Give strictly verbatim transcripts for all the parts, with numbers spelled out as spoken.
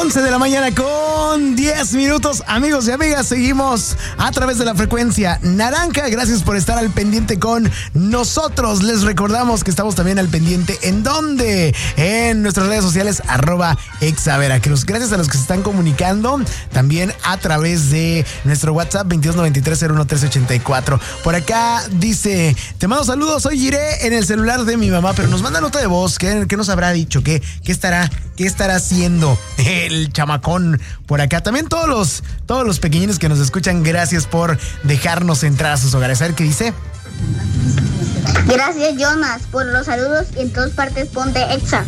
once de la mañana con diez minutos. Amigos y amigas, seguimos a través de la frecuencia naranja. Gracias por estar al pendiente con nosotros. Les recordamos que estamos también al pendiente. ¿En dónde? En nuestras redes sociales, arroba Exa Veracruz. Gracias a los que se están comunicando también a través de nuestro WhatsApp veintidós noventa y tres cero uno tres ochenta y cuatro. Por acá dice: te mando saludos, hoy iré en el celular de mi mamá, pero nos manda nota de voz. ¿Qué, qué nos habrá dicho? ¿Qué, qué estará, qué estará haciendo el chamacón por acá? También todos los, todos los pequeñines que nos escuchan, gracias por dejarnos entrar a sus hogares. A ver qué dice. Gracias, Jonas, por los saludos y en todas partes ponte Exa.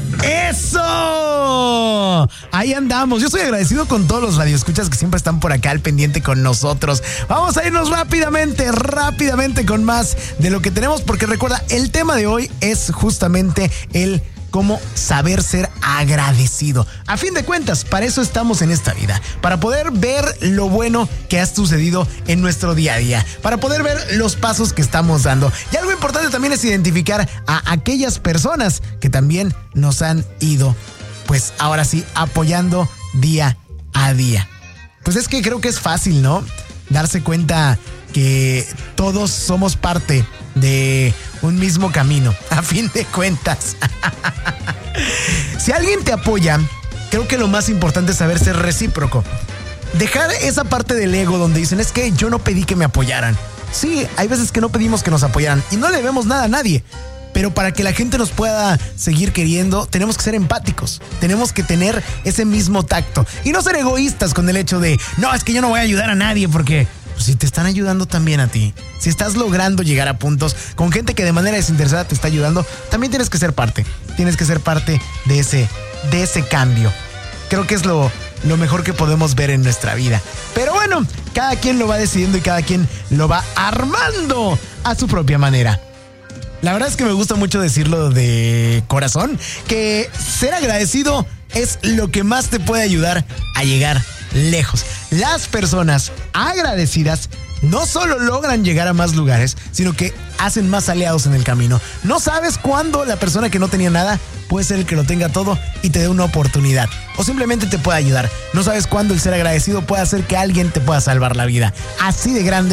¡Eso! Ahí andamos. Yo estoy agradecido con todos los radioescuchas que siempre están por acá al pendiente con nosotros. Vamos a irnos rápidamente, rápidamente con más de lo que tenemos, porque recuerda, el tema de hoy es justamente el cómo saber ser agradecido. A fin de cuentas, para eso estamos en esta vida, para poder ver lo bueno que ha sucedido en nuestro día a día, para poder ver los pasos que estamos dando. Y algo importante también es identificar a aquellas personas que también nos han ido, pues ahora sí, apoyando día a día. Pues es que creo que es fácil, ¿no? Darse cuenta que todos somos parte de un mismo camino, a fin de cuentas. Si alguien te apoya, creo que lo más importante es saber ser recíproco. Dejar esa parte del ego donde dicen, es que yo no pedí que me apoyaran. Sí, hay veces que no pedimos que nos apoyaran y no le debemos nada a nadie. Pero para que la gente nos pueda seguir queriendo, tenemos que ser empáticos. Tenemos que tener ese mismo tacto. Y no ser egoístas con el hecho de, no, es que yo no voy a ayudar a nadie porque... Pues si te están ayudando también a ti, si estás logrando llegar a puntos con gente que de manera desinteresada te está ayudando, también tienes que ser parte, tienes que ser parte de ese, de ese cambio. Creo que es lo, lo mejor que podemos ver en nuestra vida. Pero bueno, cada quien lo va decidiendo y cada quien lo va armando a su propia manera. La verdad es que me gusta mucho decirlo de corazón, que ser agradecido es lo que más te puede ayudar a llegar lejos. Las personas agradecidas no solo logran llegar a más lugares, sino que hacen más aliados en el camino. No sabes cuándo la persona que no tenía nada puede ser el que lo tenga todo y te dé una oportunidad, o simplemente te puede ayudar. No sabes cuándo el ser agradecido puede hacer que alguien te pueda salvar la vida. Así de grande